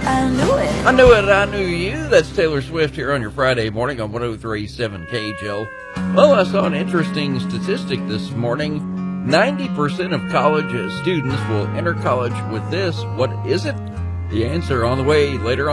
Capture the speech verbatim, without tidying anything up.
I knew it. I knew it, I knew you. That's Taylor Swift here on your Friday morning on one oh three point seven K H L. Well, I saw an interesting statistic this morning. ninety percent of college students will enter college with this. What is it? The answer on the way later on.